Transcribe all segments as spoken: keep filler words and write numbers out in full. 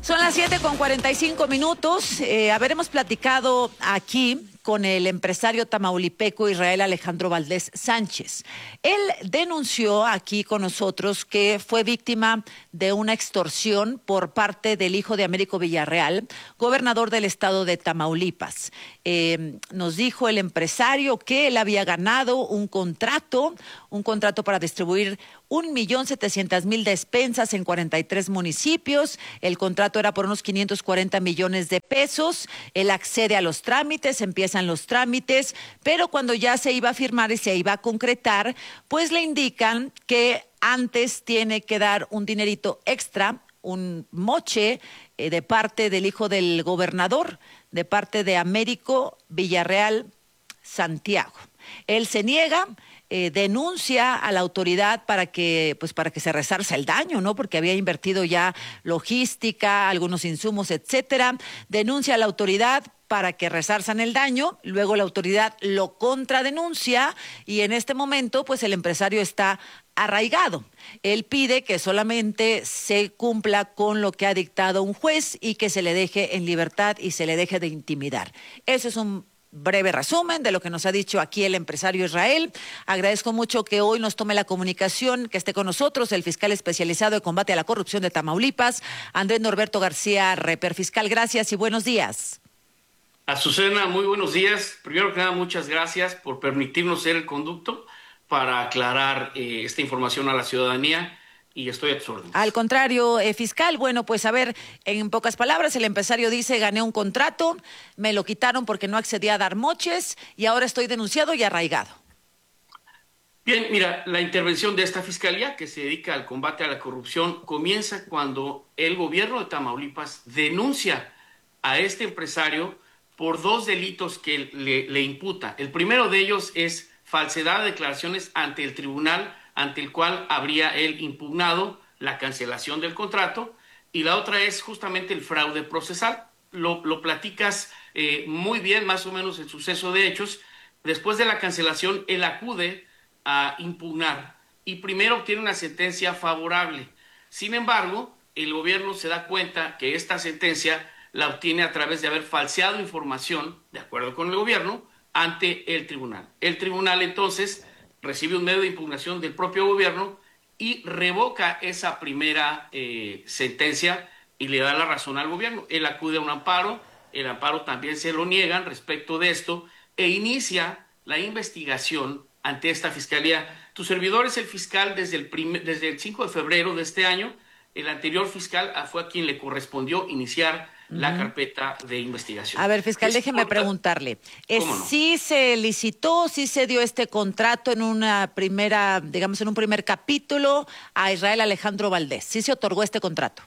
Son las siete con cuarenta y cinco minutos. Eh, habremos platicado aquí con el empresario tamaulipeco Israel Alejandro Valdés Sánchez. Él denunció aquí con nosotros que fue víctima de una extorsión por parte del hijo de Américo Villarreal, gobernador del estado de Tamaulipas. Eh, nos dijo el empresario que él había ganado un contrato, un contrato para distribuir un millón setecientos mil despensas en cuarenta y tres municipios. El contrato era por unos quinientos cuarenta millones de pesos. Él accede a los trámites, empiezan los trámites, pero cuando ya se iba a firmar y se iba a concretar, pues le indican que antes tiene que dar un dinerito extra, un moche eh, de parte del hijo del gobernador, de parte de Américo Villarreal Santiago. Él se niega. Eh, denuncia a la autoridad para que, pues para que se resarza el daño, ¿no? Porque había invertido ya logística, algunos insumos, etcétera. Denuncia a la autoridad para que resarzan el daño, luego la autoridad lo contradenuncia y en este momento, pues el empresario está arraigado. Él pide que solamente se cumpla con lo que ha dictado un juez y que se le deje en libertad y se le deje de intimidar. Eso es un breve resumen de lo que nos ha dicho aquí el empresario Israel. Agradezco mucho que hoy nos tome la comunicación, que esté con nosotros el fiscal especializado de combate a la corrupción de Tamaulipas, Andrés Norberto García Reper. Fiscal, gracias y buenos días. Azucena, muy buenos días. Primero que nada, muchas gracias por permitirnos ser el conducto para aclarar eh, esta información a la ciudadanía. Y estoy a tus órdenes. Al contrario, eh, fiscal, bueno, pues a ver, en pocas palabras, el empresario dice, gané un contrato, me lo quitaron porque no accedía a dar moches y ahora estoy denunciado y arraigado. Bien, mira, la intervención de esta fiscalía que se dedica al combate a la corrupción comienza cuando el gobierno de Tamaulipas denuncia a este empresario por dos delitos que le, le imputa. El primero de ellos es falsedad de declaraciones ante el tribunal ante el cual habría él impugnado la cancelación del contrato, y la otra es justamente el fraude procesal. Lo, lo platicas eh, muy bien, más o menos el suceso de hechos. Después de la cancelación, él acude a impugnar y primero obtiene una sentencia favorable. Sin embargo, el gobierno se da cuenta que esta sentencia la obtiene a través de haber falseado información, de acuerdo con el gobierno, ante el tribunal. El tribunal entonces recibe un medio de impugnación del propio gobierno y revoca esa primera eh, sentencia y le da la razón al gobierno. Él acude a un amparo, el amparo también se lo niegan respecto de esto e inicia la investigación ante esta fiscalía. Tu servidor es el fiscal desde el, primer, desde el cinco de febrero de este año. El anterior fiscal fue a quien le correspondió iniciar la uh-huh. carpeta de investigación. A ver, fiscal, es déjeme contra... preguntarle. No? ¿Sí se licitó, sí se dio este contrato en una primera, digamos, en un primer capítulo a Israel Alejandro Valdés? ¿Sí se otorgó este contrato?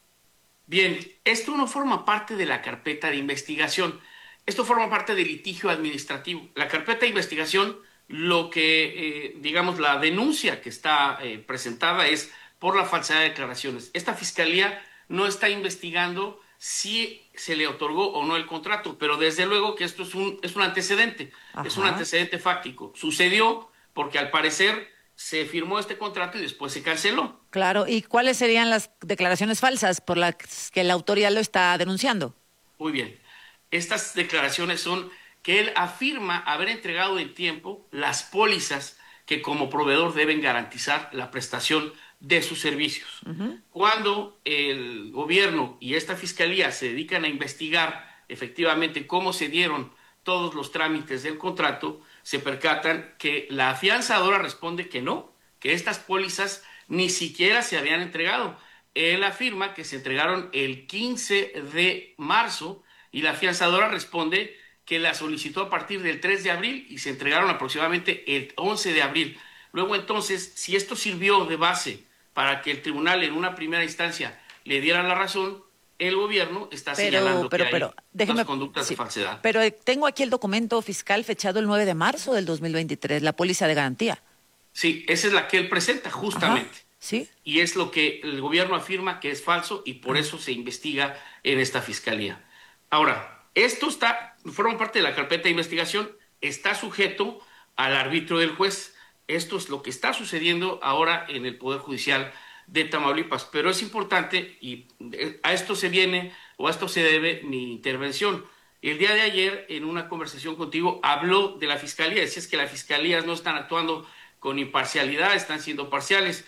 Bien, esto no forma parte de la carpeta de investigación. Esto forma parte del litigio administrativo. La carpeta de investigación, lo que, eh, digamos, la denuncia que está eh, presentada es por la falsedad de declaraciones. Esta fiscalía no está investigando si se le otorgó o no el contrato, pero desde luego que esto es un, es un antecedente, Ajá. es un antecedente fáctico. Sucedió porque al parecer se firmó este contrato y después se canceló. Claro, ¿y cuáles serían las declaraciones falsas por las que la autoridad lo está denunciando? Muy bien, estas declaraciones son que él afirma haber entregado en tiempo las pólizas que como proveedor deben garantizar la prestación de sus servicios. Uh-huh. Cuando el gobierno y esta fiscalía se dedican a investigar efectivamente cómo se dieron todos los trámites del contrato, se percatan que la afianzadora responde que no, que estas pólizas ni siquiera se habían entregado. Él afirma que se entregaron el quince de marzo y la afianzadora responde que la solicitó a partir del tres de abril y se entregaron aproximadamente el once de abril. Luego entonces, si esto sirvió de base para que el tribunal en una primera instancia le diera la razón, el gobierno está pero, señalando pero, que pero, hay déjeme, las conductas sí, de falsedad. Pero tengo aquí el documento fiscal fechado el nueve de marzo del dos mil veintitrés, la póliza de garantía. Sí, esa es la que él presenta justamente. Ajá, ¿sí? Y es lo que el gobierno afirma que es falso y por Ajá. eso se investiga en esta fiscalía. Ahora, esto está, forma parte de la carpeta de investigación, está sujeto al arbitrio del juez. Esto es lo que está sucediendo ahora en el Poder Judicial de Tamaulipas. Pero es importante, y a esto se viene, o a esto se debe mi intervención. El día de ayer, en una conversación contigo, habló de la Fiscalía. Decías que las Fiscalías no están actuando con imparcialidad, están siendo parciales.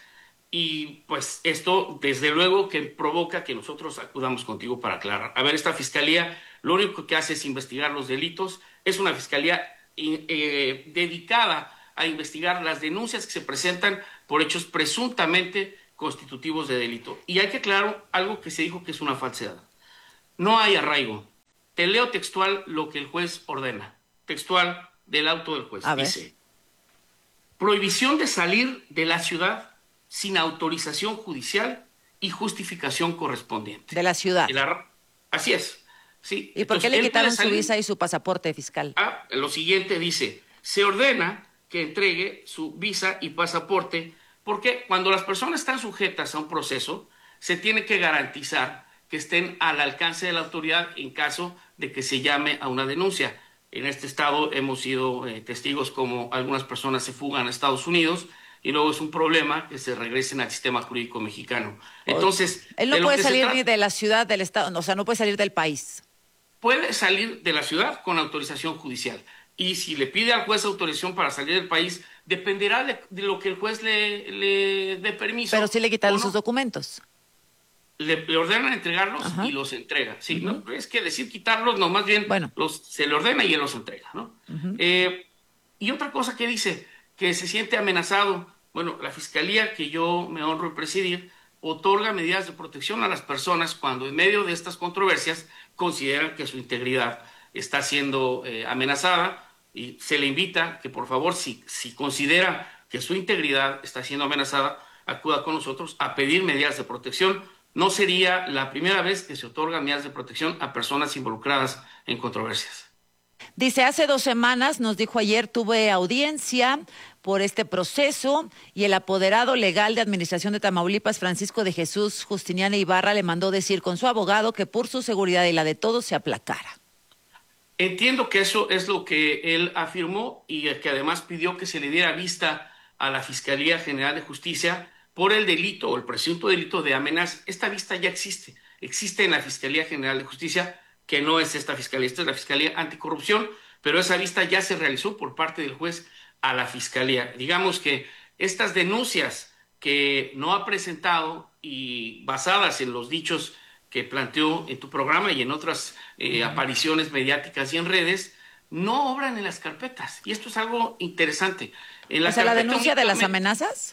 Y pues esto, desde luego, que provoca que nosotros acudamos contigo para aclarar. A ver, esta Fiscalía lo único que hace es investigar los delitos. Es una Fiscalía eh, dedicada a investigar las denuncias que se presentan por hechos presuntamente constitutivos de delito. Y hay que aclarar algo que se dijo que es una falsedad. No hay arraigo. Te leo textual lo que el juez ordena. Textual del auto del juez. A ver. Dice: prohibición de salir de la ciudad sin autorización judicial y justificación correspondiente. De la ciudad. El arra- Así es. Sí. ¿Y por Entonces, qué le él quitaron puede su salir- visa y su pasaporte fiscal? Ah, lo siguiente dice: se ordena que entregue su visa y pasaporte, porque cuando las personas están sujetas a un proceso, se tiene que garantizar que estén al alcance de la autoridad en caso de que se llame a una denuncia. En este estado hemos sido eh, testigos como algunas personas se fugan a Estados Unidos y luego es un problema que se regresen al sistema jurídico mexicano. Entonces, Él no de lo puede que se salir trata- ni de la ciudad, del estado, o sea, no puede salir del país. puede salir de la ciudad con autorización judicial. Y si le pide al juez autorización para salir del país, dependerá de, de lo que el juez le, le dé permiso. Pero sí le quitaron o no. sus documentos. Le, le ordenan entregarlos Ajá. y los entrega. Sí, ¿no? Es que decir quitarlos, no, más bien Bueno. los, se le ordena y él los entrega, ¿no? Eh, y otra cosa que dice, que se siente amenazado. Bueno, la Fiscalía, que yo me honro en presidir, otorga medidas de protección a las personas cuando en medio de estas controversias consideran que su integridad está siendo eh, amenazada, y se le invita que por favor, si, si considera que su integridad está siendo amenazada, acuda con nosotros a pedir medidas de protección. No sería la primera vez que se otorgan medidas de protección a personas involucradas en controversias. Dice, hace dos semanas, nos dijo ayer, tuve audiencia por este proceso y el apoderado legal de Administración de Tamaulipas, Francisco de Jesús Justiniano Ibarra, le mandó decir con su abogado que por su seguridad y la de todos se aplacara. Entiendo que eso es lo que él afirmó y que además pidió que se le diera vista a la Fiscalía General de Justicia por el delito o el presunto delito de amenaza. Esta vista ya existe, existe en la Fiscalía General de Justicia, que no es esta Fiscalía, esta es la Fiscalía Anticorrupción, pero esa vista ya se realizó por parte del juez a la Fiscalía. Digamos que estas denuncias que no ha presentado y basadas en los dichos que planteó en tu programa y en otras eh, apariciones mediáticas y en redes, no obran en las carpetas. Y esto es algo interesante. En la O sea, la carpeta denuncia de las únicamente- amenazas,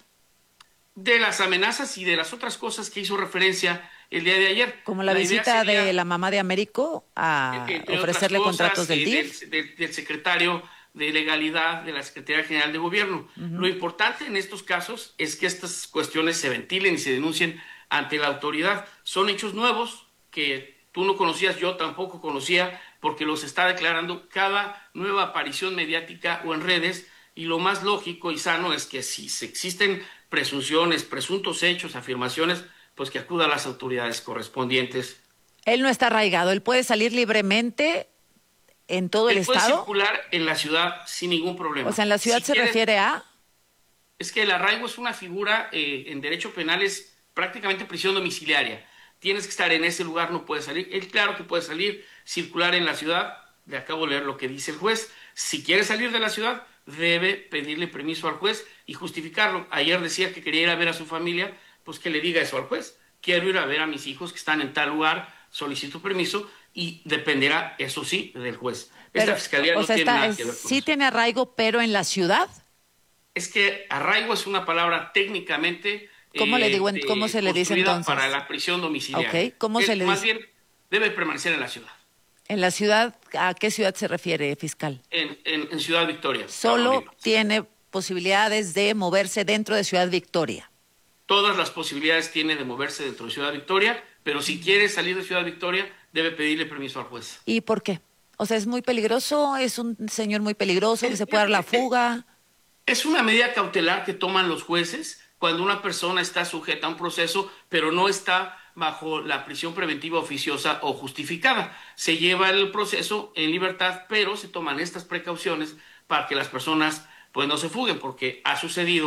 de las amenazas y de las otras cosas que hizo referencia el día de ayer. como la, La idea visita sería, de la mamá de Américo a entre ofrecerle otras cosas, contratos del eh, D I F. Del, del- del secretario de Legalidad de la Secretaría General de Gobierno. Lo importante en estos casos es que estas cuestiones se ventilen y se denuncien ante la autoridad. Son hechos nuevos que tú no conocías, yo tampoco conocía, porque los está declarando cada nueva aparición mediática o en redes, y lo más lógico y sano es que si se existen presunciones, presuntos hechos, afirmaciones, pues que acuda a las autoridades correspondientes. Él no está arraigado, él puede salir libremente en todo el Él puede estado. circular en la ciudad sin ningún problema. O sea, en la ciudad Si se quiere- refiere a... Es que el arraigo es una figura eh, en derecho penal, es prácticamente prisión domiciliaria. Tienes que estar en ese lugar, no puedes salir. Él claro que puede salir, circular en la ciudad. Le acabo de leer lo que dice el juez. Si quiere salir de la ciudad, debe pedirle permiso al juez y justificarlo. Ayer decía que quería ir a ver a su familia, pues que le diga eso al juez. Quiero ir a ver a mis hijos que están en tal lugar, solicito permiso, y dependerá, eso sí, del juez. Esta Pero, fiscalía o no sea, tiene está- nada que ver con sí eso. tiene arraigo, pero en la ciudad. Es que arraigo es una palabra técnicamente... ¿Cómo le digo en- de- cómo se le dice construida entonces? Para la prisión domiciliaria. Ok, ¿cómo Es- se le Más dice? bien, debe permanecer en la ciudad, En la ciudad, ¿a qué ciudad se refiere, fiscal? en, en, en Ciudad Victoria. Solo Tamaulipas. tiene posibilidades de moverse dentro de Ciudad Victoria. Todas las posibilidades tiene de moverse dentro de Ciudad Victoria, pero si quiere salir de Ciudad Victoria, debe pedirle permiso al juez. ¿Y por qué? O sea, es muy peligroso, es un señor muy peligroso, que se puede dar la fuga. Es una medida cautelar que toman los jueces cuando una persona está sujeta a un proceso, pero no está bajo la prisión preventiva oficiosa o justificada. Se lleva el proceso en libertad, pero se toman estas precauciones para que las personas pues no se fuguen, porque ha sucedido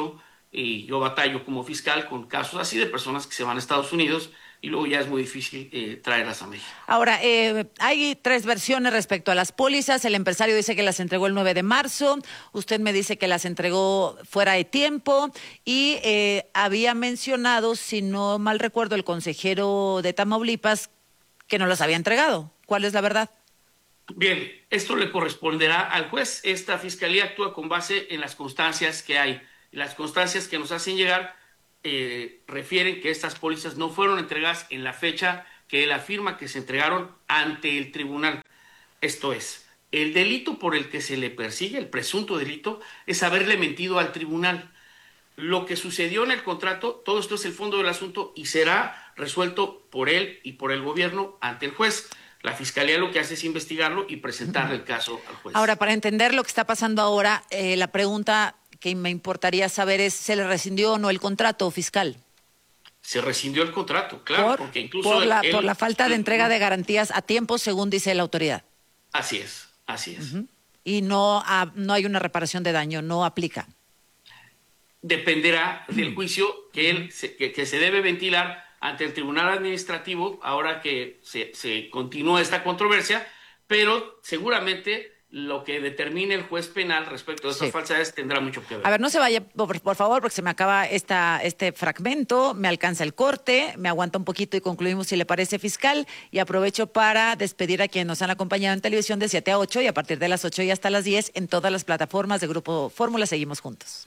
y yo batallo como fiscal con casos así de personas que se van a Estados Unidos y luego ya es muy difícil eh, traerlas a México. Ahora, eh, hay tres versiones respecto a las pólizas. El empresario dice que las entregó el nueve de marzo, usted me dice que las entregó fuera de tiempo y eh, había mencionado, si no mal recuerdo, el consejero de Tamaulipas que no las había entregado. ¿Cuál es la verdad? Bien, esto le corresponderá al juez. Esta fiscalía actúa con base en las constancias que hay. Las constancias que nos hacen llegar Eh, refieren que estas pólizas no fueron entregadas en la fecha que él afirma que se entregaron ante el tribunal. Esto es, el delito por el que se le persigue, el presunto delito, es haberle mentido al tribunal. Lo que sucedió en el contrato, todo esto es el fondo del asunto y será resuelto por él y por el gobierno ante el juez. La fiscalía lo que hace es investigarlo y presentarle el caso al juez. Ahora, para entender lo que está pasando ahora, eh, la pregunta que me importaría saber es, ¿se le rescindió o no el contrato fiscal? Se rescindió el contrato, claro, por, porque incluso... Por la, él, por la falta de él, entrega no, de garantías a tiempo, según dice la autoridad. Así es, así es. Uh-huh. Y no, ha, no hay una reparación de daño, no aplica. Dependerá del juicio que, él, se, que, que se debe ventilar ante el Tribunal Administrativo, ahora que se, se continúa esta controversia, pero seguramente lo que determine el juez penal respecto a estas sí. falsedades tendrá mucho que ver. A ver, no se vaya, por, por favor, porque se me acaba esta, este fragmento, me alcanza el corte, me aguanta un poquito y concluimos si le parece, fiscal, y aprovecho para despedir a quienes nos han acompañado en televisión de siete a ocho y a partir de las ocho y hasta las diez en todas las plataformas de Grupo Fórmula. Seguimos juntos.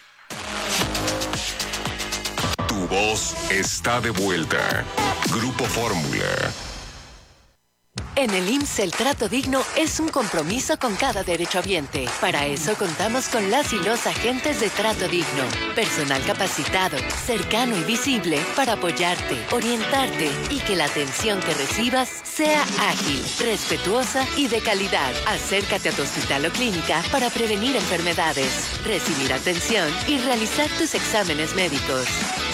Tu voz está de vuelta. Grupo Fórmula. En el I M S S el trato digno es un compromiso con cada derechohabiente. Para eso contamos con las y los agentes de trato digno. Personal capacitado, cercano y visible para apoyarte, orientarte y que la atención que recibas sea ágil, respetuosa y de calidad. Acércate a tu hospital o clínica para prevenir enfermedades, recibir atención y realizar tus exámenes médicos.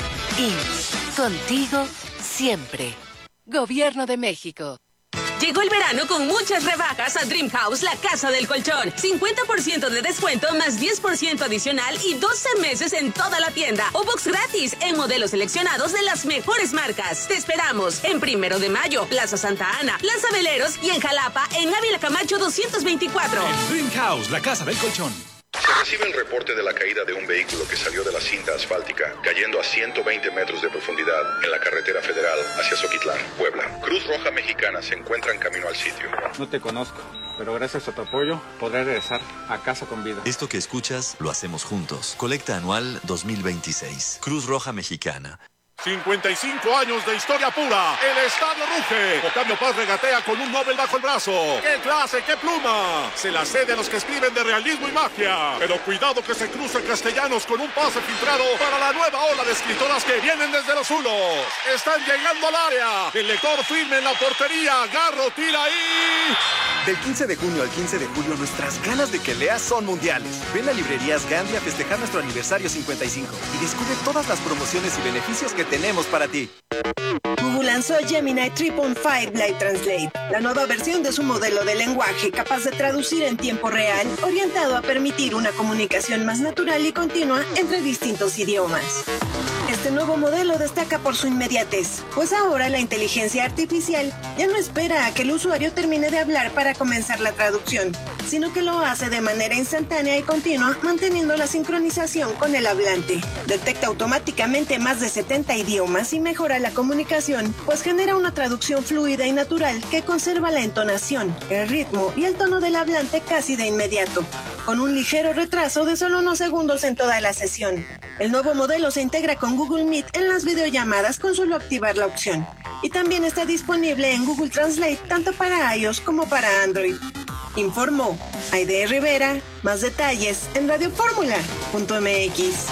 I M S S, contigo siempre. Gobierno de México. Llegó el verano con muchas rebajas a Dream House, la casa del colchón. cincuenta por ciento de descuento más diez por ciento adicional y doce meses en toda la tienda. O box gratis en modelos seleccionados de las mejores marcas. Te esperamos en Primero de Mayo, Plaza Santa Ana, Plaza Veleros y en Jalapa, en Ávila Camacho doscientos veinticuatro. En Dream House, la casa del colchón. Se recibe el reporte de la caída de un vehículo que salió de la cinta asfáltica, cayendo a ciento veinte metros de profundidad en la carretera federal hacia Zoquitlán, Puebla. Cruz Roja Mexicana se encuentra en camino al sitio. No te conozco, pero gracias a tu apoyo podré regresar a casa con vida. Esto que escuchas lo hacemos juntos. Colecta anual dos mil veintiséis. Cruz Roja Mexicana. cincuenta y cinco años de historia pura. El estadio ruge. Octavio Paz regatea con un Nobel bajo el brazo. ¡Qué clase, qué pluma! Se la cede a los que escriben de realismo y magia. Pero cuidado que se cruce Castellanos con un pase filtrado para la nueva ola de escritoras que vienen desde los Zulos. Están llegando al área. El lector firme en la portería. Garro tira ahí. Del quince de junio al quince de julio, nuestras ganas de que leas son mundiales. Ven a Librerías Gandhi a festejar nuestro aniversario cincuenta y cinco y descubre todas las promociones y beneficios que tenemos para ti. Google lanzó Gemini tres punto cinco Live Translate, la nueva versión de su modelo de lenguaje capaz de traducir en tiempo real, orientado a permitir una comunicación más natural y continua entre distintos idiomas. Este nuevo modelo destaca por su inmediatez, pues ahora la inteligencia artificial ya no espera a que el usuario termine de hablar para comenzar la traducción, sino que lo hace de manera instantánea y continua, manteniendo la sincronización con el hablante. Detecta automáticamente más de setenta idiomas y mejora la comunicación, pues genera una traducción fluida y natural que conserva la entonación, el ritmo y el tono del hablante casi de inmediato, con un ligero retraso de solo unos segundos en toda la sesión. El nuevo modelo se integra con Google Meet en las videollamadas con solo activar la opción. Y también está disponible en Google Translate tanto para iOS como para Android. Informó Aide Rivera. Más detalles en radio fórmula punto m x.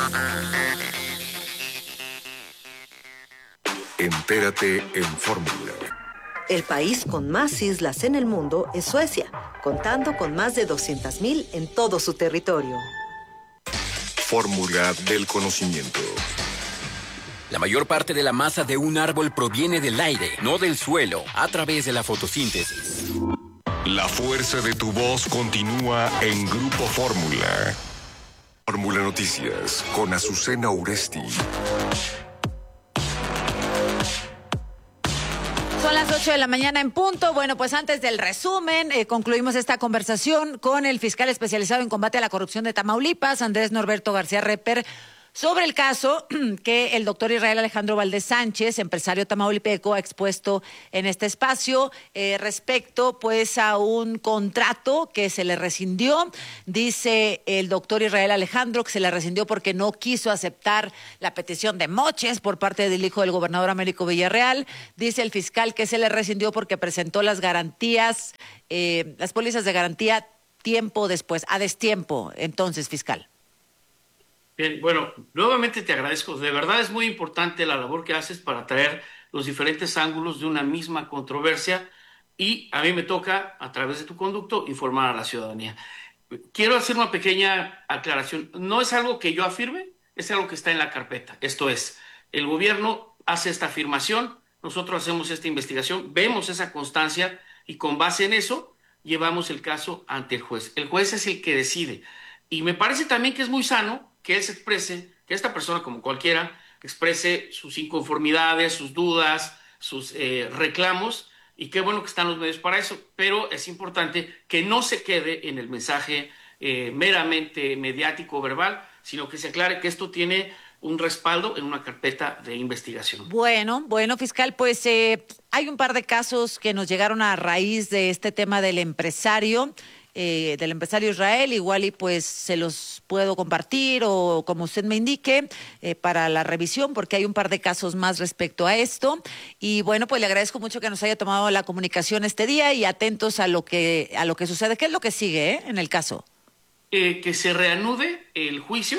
Entérate en Fórmula. El país con más islas en el mundo es Suecia, contando con más de doscientas mil en todo su territorio. Fórmula del conocimiento. La mayor parte de la masa de un árbol proviene del aire, no del suelo, a través de la fotosíntesis. La fuerza de tu voz continúa en Grupo Fórmula. Fórmula Noticias con Azucena Uresti. Son las ocho de la mañana en punto. Bueno, pues antes del resumen, eh, concluimos esta conversación con el fiscal especializado en combate a la corrupción de Tamaulipas, Andrés Norberto García Reper, sobre el caso que el doctor Israel Alejandro Valdés Sánchez, empresario tamaulipeco, ha expuesto en este espacio eh, respecto pues a un contrato que se le rescindió. Dice el doctor Israel Alejandro que se le rescindió porque no quiso aceptar la petición de moches por parte del hijo del gobernador Américo Villarreal. Dice el fiscal que se le rescindió porque presentó las garantías, eh, las pólizas de garantía tiempo después, a destiempo. Entonces, fiscal. Bien, bueno, nuevamente te agradezco. De verdad es muy importante la labor que haces para traer los diferentes ángulos de una misma controversia y a mí me toca, a través de tu conducto, informar a la ciudadanía. Quiero hacer una pequeña aclaración. No es algo que yo afirme, es algo que está en la carpeta. Esto es, el gobierno hace esta afirmación, nosotros hacemos esta investigación, vemos esa constancia y con base en eso llevamos el caso ante el juez. El juez es el que decide. Y me parece también que es muy sano que él se exprese, que esta persona, como cualquiera, exprese sus inconformidades, sus dudas, sus eh, reclamos, y qué bueno que están los medios para eso, pero es importante que no se quede en el mensaje eh, meramente mediático o verbal, sino que se aclare que esto tiene un respaldo en una carpeta de investigación. Bueno, bueno, fiscal, pues eh, hay un par de casos que nos llegaron a raíz de este tema del empresario, Eh, del empresario Israel, igual y pues se los puedo compartir o como usted me indique eh, para la revisión, porque hay un par de casos más respecto a esto. Y bueno, pues le agradezco mucho que nos haya tomado la comunicación este día y atentos a lo que a lo que sucede. ¿Qué es lo que sigue eh, en el caso? Eh, que se reanude el juicio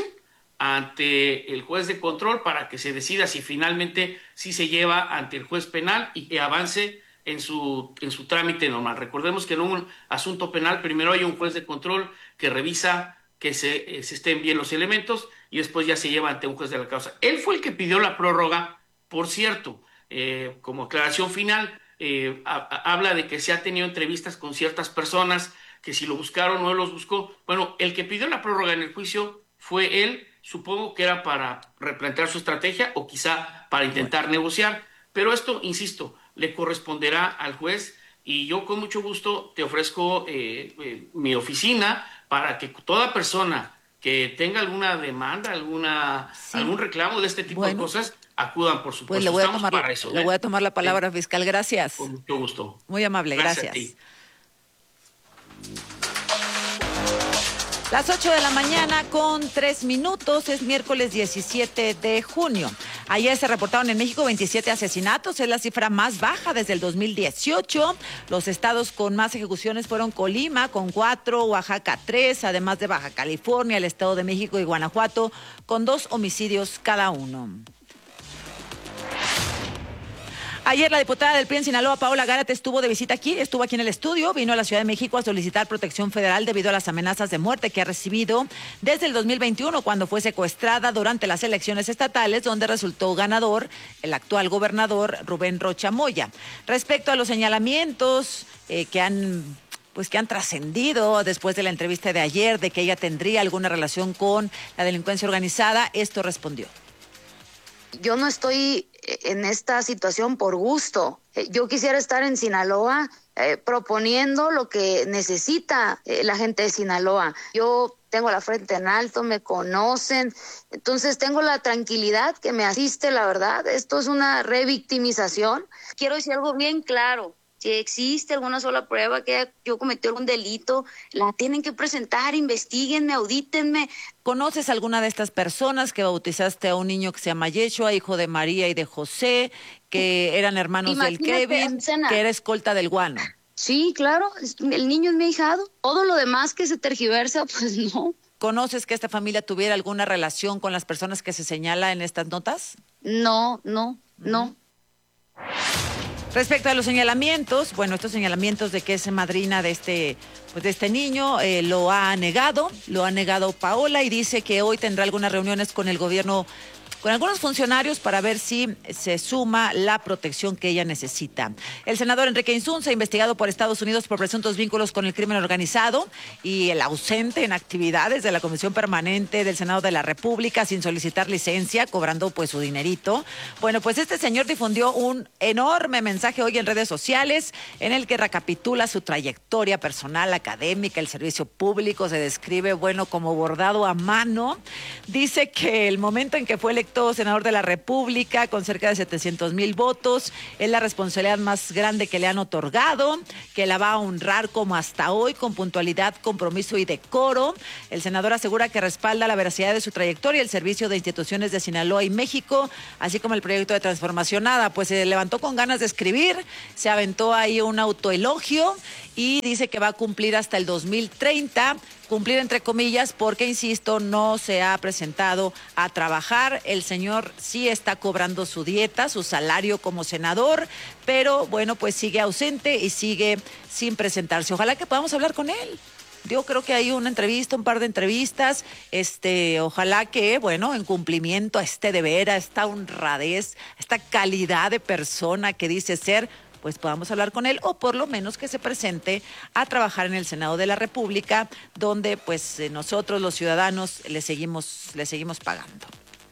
ante el juez de control para que se decida si finalmente sí se lleva ante el juez penal y que avance en su, en su trámite normal. Recordemos que en un asunto penal primero hay un juez de control que revisa que se, eh, se estén bien los elementos y después ya se lleva ante un juez de la causa. Él fue el que pidió la prórroga, por cierto, eh, como aclaración final, eh, a, a, habla de que se ha tenido entrevistas con ciertas personas, que si lo buscaron o no los buscó. Bueno, el que pidió la prórroga en el juicio fue él, supongo que era para replantear su estrategia o quizá para intentar bueno. negociar, pero esto, insisto, le corresponderá al juez y yo con mucho gusto te ofrezco eh, eh, mi oficina para que toda persona que tenga alguna demanda, alguna sí. algún reclamo de este tipo bueno. de cosas, acudan, por supuesto. Pues le voy a Estamos tomar, para eso. Le ¿eh? voy a tomar la palabra, eh, fiscal. Gracias. Con mucho gusto. Muy amable, gracias. Gracias a ti. Las ocho de la mañana con tres minutos, es miércoles diecisiete de junio. Ayer se reportaron en México veintisiete asesinatos, es la cifra más baja desde el dos mil dieciocho. Los estados con más ejecuciones fueron Colima con cuatro, Oaxaca tres, además de Baja California, el Estado de México y Guanajuato con dos homicidios cada uno. Ayer la diputada del P R I en Sinaloa, Paola Gárate, estuvo de visita aquí, estuvo aquí en el estudio, vino a la Ciudad de México a solicitar protección federal debido a las amenazas de muerte que ha recibido desde el dos mil veintiuno, cuando fue secuestrada durante las elecciones estatales, donde resultó ganador el actual gobernador Rubén Rocha Moya. Respecto a los señalamientos eh, que han... pues que han trascendido después de la entrevista de ayer de que ella tendría alguna relación con la delincuencia organizada, esto respondió. Yo no estoy en esta situación por gusto. Yo quisiera estar en Sinaloa eh, proponiendo lo que necesita eh, la gente de Sinaloa. Yo tengo la frente en alto, me conocen, entonces tengo la tranquilidad que me asiste, la verdad. Esto es una revictimización. Quiero decir algo bien claro. Si existe alguna sola prueba que yo cometí algún delito, la tienen que presentar, investiguenme, audítenme. ¿Conoces alguna de estas personas que bautizaste a un niño que se llama Yeshua, hijo de María y de José, que eran hermanos Imagínate, del Kevin, Azucena. Que era escolta del Guano? Sí, claro, el niño es mi ahijado. Todo lo demás que se tergiversa, pues no. ¿Conoces que esta familia tuviera alguna relación con las personas que se señala en estas notas? No, no, no. Respecto a los señalamientos, bueno, estos señalamientos de que es madrina de este, pues de este niño, eh, lo ha negado, lo ha negado Paola y dice que hoy tendrá algunas reuniones con el gobierno con algunos funcionarios para ver si se suma la protección que ella necesita. El senador Enrique Insunza, investigado por Estados Unidos por presuntos vínculos con el crimen organizado y el ausente en actividades de la Comisión Permanente del Senado de la República sin solicitar licencia, cobrando pues su dinerito. Bueno, pues este señor difundió un enorme mensaje hoy en redes sociales en el que recapitula su trayectoria personal, académica, el servicio público, se describe, bueno, como bordado a mano. Dice que el momento en que fue electo senador de la República con cerca de setecientos mil votos es la responsabilidad más grande que le han otorgado, que la va a honrar como hasta hoy, con puntualidad, compromiso y decoro. El senador asegura que respalda la veracidad de su trayectoria, el servicio de instituciones de Sinaloa y México, así como el proyecto de transformación. Nada, pues se levantó con ganas de escribir, se aventó ahí un autoelogio y dice que va a cumplir hasta el dos mil treinta, cumplir entre comillas, porque, insisto, no se ha presentado a trabajar. El señor sí está cobrando su dieta, su salario como senador, pero bueno, pues sigue ausente y sigue sin presentarse. Ojalá que podamos hablar con él. Yo creo que hay una entrevista, un par de entrevistas, este, ojalá que, bueno, en cumplimiento a este deber, a esta honradez, a esta calidad de persona que dice ser, pues podamos hablar con él, o por lo menos que se presente a trabajar en el Senado de la República, donde pues nosotros los ciudadanos le seguimos, le seguimos pagando.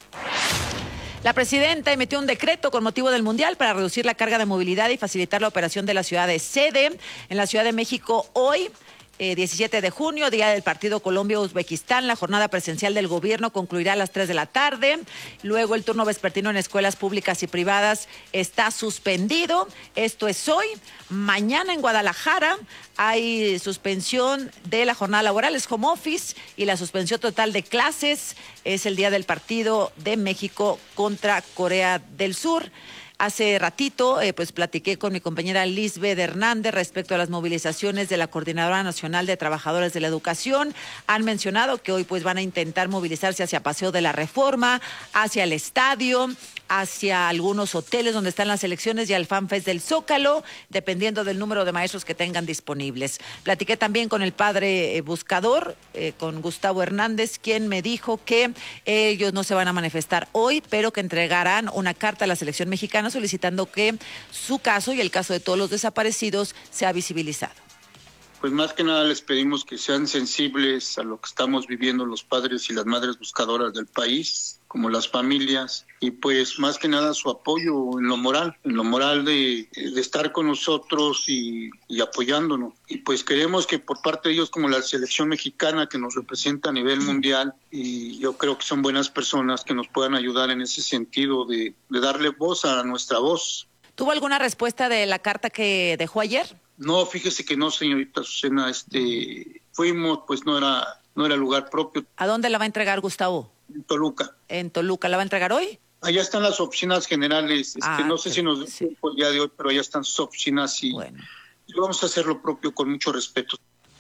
La presidenta emitió un decreto con motivo del Mundial para reducir la carga de movilidad y facilitar la operación de la ciudad de sede. En la Ciudad de México hoy, Eh, diecisiete de junio, día del partido Colombia-Uzbekistán. La jornada presencial del gobierno concluirá a las tres de la tarde. Luego el turno vespertino en escuelas públicas y privadas está suspendido. Esto es hoy. Mañana en Guadalajara hay suspensión de la jornada laboral, es home office, y la suspensión total de clases. Es el día del partido de México contra Corea del Sur. Hace ratito, eh, pues platiqué con mi compañera Lisbeth Hernández respecto a las movilizaciones de la Coordinadora Nacional de Trabajadores de la Educación. Han mencionado que hoy pues van a intentar movilizarse hacia Paseo de la Reforma, hacia el estadio, hacia algunos hoteles donde están las elecciones y al FanFest del Zócalo, dependiendo del número de maestros que tengan disponibles. Platiqué también con el padre eh, buscador, eh, con Gustavo Hernández, quien me dijo que ellos no se van a manifestar hoy, pero que entregarán una carta a la selección mexicana solicitando que su caso y el caso de todos los desaparecidos sea visibilizado. Pues más que nada les pedimos que sean sensibles a lo que estamos viviendo los padres y las madres buscadoras del país, como las familias, y pues más que nada su apoyo en lo moral, en lo moral de, de estar con nosotros y, y apoyándonos. Y pues queremos que por parte de ellos, como la selección mexicana que nos representa a nivel mundial, y yo creo que son buenas personas que nos puedan ayudar en ese sentido de, de darle voz a nuestra voz. ¿Tuvo alguna respuesta de la carta que dejó ayer? No, fíjese que no, señorita Azucena, este, fuimos, pues no era, no era lugar propio. ¿A dónde la va a entregar, Gustavo? En Toluca. ¿En Toluca la va a entregar hoy? Allá están las oficinas generales, este, Ah, no sé si nos sí. dio el día de hoy, pero allá están sus oficinas y, bueno. y vamos a hacer lo propio con mucho respeto.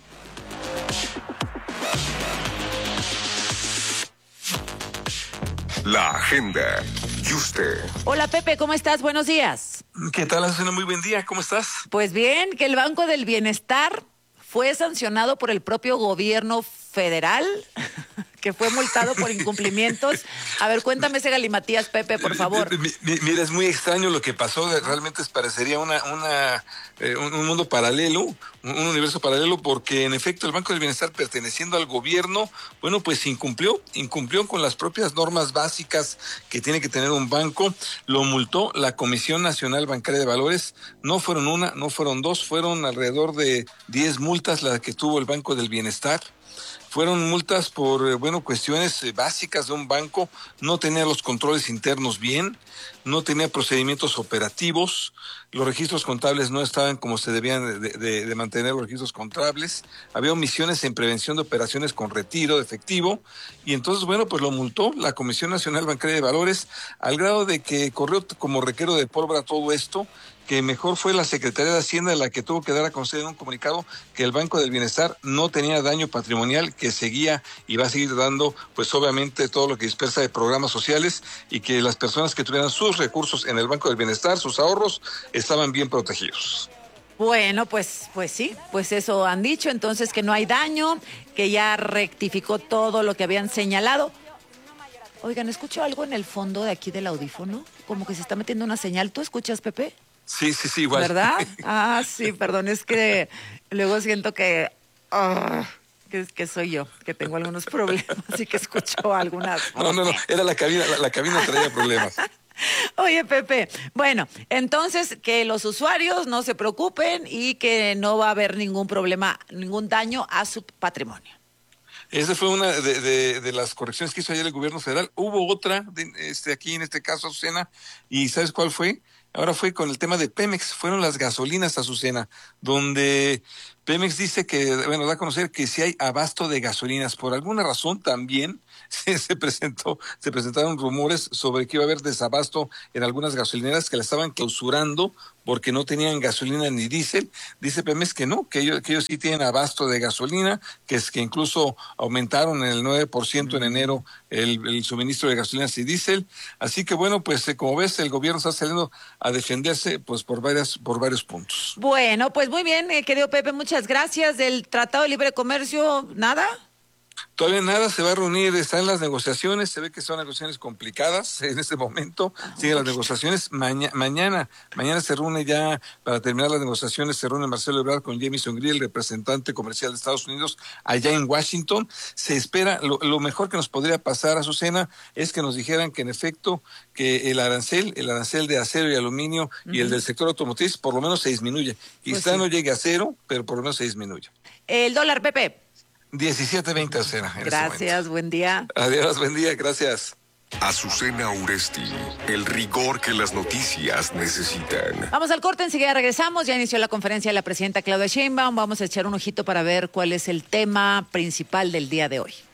La agenda. ¿Y usted? Hola, Pepe, ¿cómo estás? Buenos días. ¿Qué tal, Azucena? Muy buen día, ¿cómo estás? Pues bien, que el Banco del Bienestar fue sancionado por el propio gobierno federal, que fue multado por incumplimientos. A ver, cuéntame ese galimatías, Pepe, por favor. Mira, es muy extraño lo que pasó, realmente parecería una, una, eh, un, un mundo paralelo, un, un universo paralelo, porque en efecto el Banco del Bienestar, perteneciendo al gobierno, bueno, pues incumplió, incumplió con las propias normas básicas que tiene que tener un banco, lo multó la Comisión Nacional Bancaria de Valores, no fueron una, no fueron dos, fueron alrededor de diez multas las que tuvo el Banco del Bienestar. Fueron multas por, bueno, cuestiones básicas de un banco, no tenía los controles internos bien, no tenía procedimientos operativos, los registros contables no estaban como se debían de, de, de mantener los registros contables, había omisiones en prevención de operaciones con retiro de efectivo, y entonces, bueno, pues lo multó la Comisión Nacional Bancaria de Valores, al grado de que corrió como reguero de pólvora todo esto, que mejor fue la Secretaría de Hacienda la que tuvo que dar a conocer en un comunicado que el Banco del Bienestar no tenía daño patrimonial, que seguía y va a seguir dando, pues obviamente, todo lo que dispersa de programas sociales, y que las personas que tuvieran sus recursos en el Banco del Bienestar, sus ahorros, estaban bien protegidos. Bueno, pues, pues sí, pues eso han dicho, entonces que no hay daño, que ya rectificó todo lo que habían señalado. Oigan, escucho algo en el fondo de aquí del audífono, como que se está metiendo una señal. ¿Tú escuchas, Pepe? Sí, sí, sí, igual. ¿Verdad? Ah, sí, perdón, es que luego siento que, oh, que, que soy yo, que tengo algunos problemas y que escucho algunas. No, no, no, era la cabina, la, la cabina traía problemas. Oye, Pepe, bueno, entonces que los usuarios no se preocupen y que no va a haber ningún problema, ningún daño a su patrimonio. Esa fue una de, de, de las correcciones que hizo ayer el gobierno federal. Hubo otra, de, este, aquí en este caso, Azucena, y ¿sabes cuál fue? Ahora fue con el tema de Pemex, fueron las gasolinas, Azucena, donde Pemex dice que, bueno, da a conocer que si hay abasto de gasolinas. Por alguna razón también se, se presentó, se presentaron rumores sobre que iba a haber desabasto en algunas gasolineras que la estaban clausurando porque no tenían gasolina ni diésel. Dice Pemex que no, que ellos, que ellos sí tienen abasto de gasolina, que es que incluso aumentaron en el nueve por ciento en enero el, el suministro de gasolinas y diésel. Así que bueno, pues eh, como ves, el gobierno está saliendo a defenderse pues por varias, por varios puntos. Bueno, pues muy bien, eh, querido Pepe, muchas gracias. Del Tratado de Libre Comercio, ¿nada? Todavía nada, se va a reunir, está en las negociaciones, se ve que son negociaciones complicadas en este momento, siguen las negociaciones, Maña, mañana, mañana se reúne ya, para terminar las negociaciones, se reúne Marcelo Ebrard con Jamieson Greer, el representante comercial de Estados Unidos, allá en Washington. Se espera, lo, lo mejor que nos podría pasar, Azucena, es que nos dijeran que en efecto, que el arancel, el arancel de acero y aluminio uh-huh. y el del sector automotriz, por lo menos se disminuye. Quizá pues sí. no llegue a cero, pero por lo menos se disminuye. El dólar, Pepe. diecisiete veinte, Azucena. Gracias, este buen día. Adiós, buen día, gracias. Azucena Uresti, el rigor que las noticias necesitan. Vamos al corte, enseguida regresamos. Ya inició la conferencia de la presidenta Claudia Sheinbaum. Vamos a echar un ojito para ver cuál es el tema principal del día de hoy.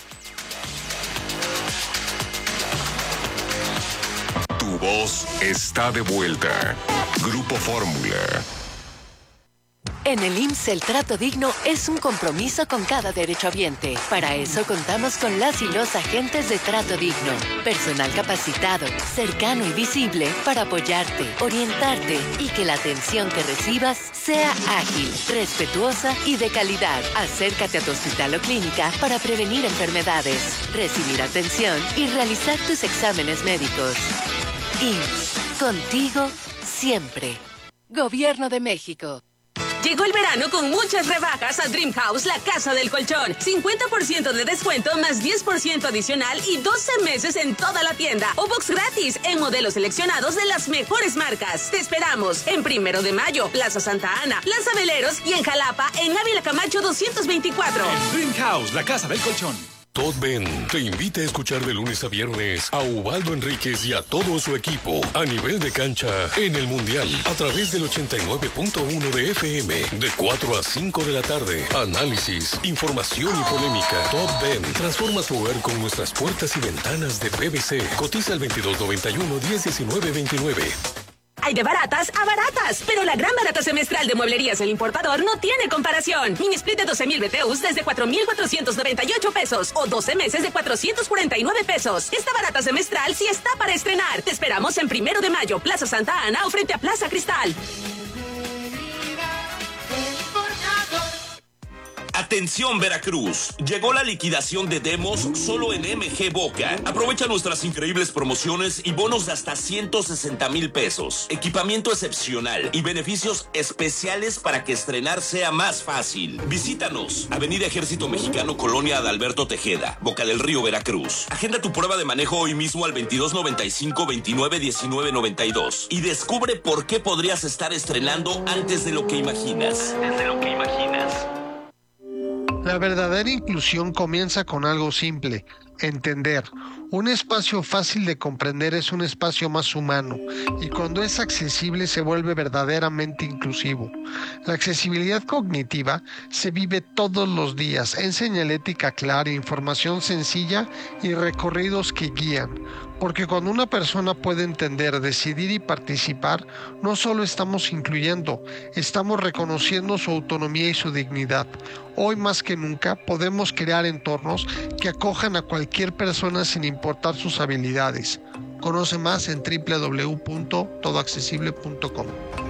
Tu voz está de vuelta. Grupo Fórmula. En el I M S S el trato digno es un compromiso con cada derechohabiente. Para eso contamos con las y los agentes de trato digno. Personal capacitado, cercano y visible para apoyarte, orientarte y que la atención que recibas sea ágil, respetuosa y de calidad. Acércate a tu hospital o clínica para prevenir enfermedades, recibir atención y realizar tus exámenes médicos. I M S S, contigo siempre. Gobierno de México. Llegó el verano con muchas rebajas a Dream House, la casa del colchón. cincuenta por ciento de descuento más diez por ciento adicional y doce meses en toda la tienda. O box gratis en modelos seleccionados de las mejores marcas. Te esperamos en Primero de Mayo, Plaza Santa Ana, Plaza Veleros y en Jalapa, en Ávila Camacho doscientos veinticuatro. Dream House, la casa del colchón. Todd Ben te invita a escuchar de lunes a viernes a Ubaldo Enríquez y a todo su equipo a nivel de cancha en el Mundial a través del ochenta y nueve punto uno de F M de cuatro a cinco de la tarde. Análisis, información y polémica. Todd Ben transforma su hogar con nuestras puertas y ventanas de P V C. Cotiza al veintidós noventa y uno, diez diecinueve veintinueve. Hay de baratas a baratas, pero la gran barata semestral de Mueblerías El Importador no tiene comparación. Mini split de doce mil B T Us desde cuatro mil cuatrocientos noventa y ocho pesos o doce meses de cuatrocientos cuarenta y nueve pesos. Esta barata semestral sí está para estrenar. Te esperamos en Primero de Mayo, Plaza Santa Ana o frente a Plaza Cristal. Atención Veracruz, llegó la liquidación de demos solo en M G Boca. Aprovecha nuestras increíbles promociones y bonos de hasta ciento sesenta mil pesos. Equipamiento excepcional y beneficios especiales para que estrenar sea más fácil. Visítanos, Avenida Ejército Mexicano, Colonia Adalberto Tejeda, Boca del Río, Veracruz. Agenda tu prueba de manejo hoy mismo al veintidós noventa y cinco, veintinueve diecinueve noventa y dos y descubre por qué podrías estar estrenando antes de lo que imaginas. Antes de lo que imaginas. La verdadera inclusión comienza con algo simple, entender. Un espacio fácil de comprender es un espacio más humano y cuando es accesible se vuelve verdaderamente inclusivo. La accesibilidad cognitiva se vive todos los días en señalética clara, información sencilla y recorridos que guían. Porque cuando una persona puede entender, decidir y participar, no solo estamos incluyendo, estamos reconociendo su autonomía y su dignidad. Hoy más que nunca podemos crear entornos que acojan a cualquier persona sin importar sus habilidades. Conoce más en doble u doble u doble u punto todo accesible punto com.